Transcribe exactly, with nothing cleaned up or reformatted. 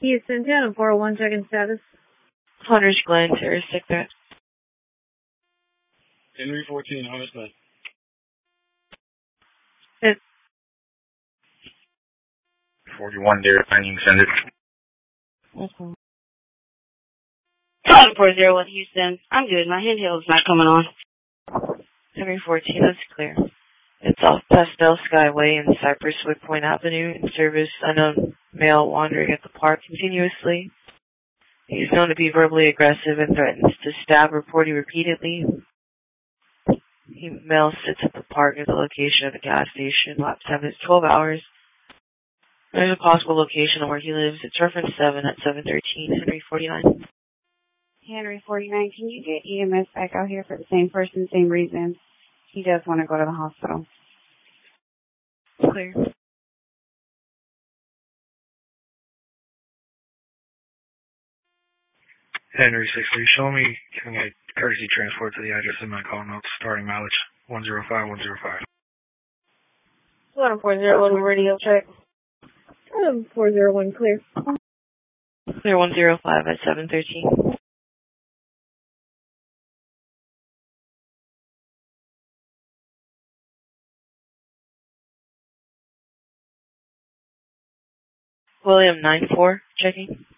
Houston, ten four oh one, check-in status. Hunter's Glen, terroristic threat. Henry fourteen, Hunter's Glen. Hit. forty-one, Derek, you can send it. Okay. seven four zero one, Houston. I'm good. My handheld's not coming on. Henry fourteen, that's clear. It's off Pastel Skyway and Cypress Wood Point Avenue in service. Unknown male wandering at the park continuously. He's known to be verbally aggressive and threatens to stab reportee repeatedly. He male sits at the park at the location of the gas station. Lapse time is twelve hours. There's a possible location where he lives. It's reference seven at seven thirteen, Henry forty-nine. Henry forty-nine, can you get E M S back out here for the same person, same reason? He does want to go to the hospital. Clear. Henry sixty, show me, can I get courtesy transport to the address in my call notes, starting mileage one zero five one zero five. one four zero one, radio check. one four zero one, clear. Clear one zero five at seven thirteen. William nine four, checking.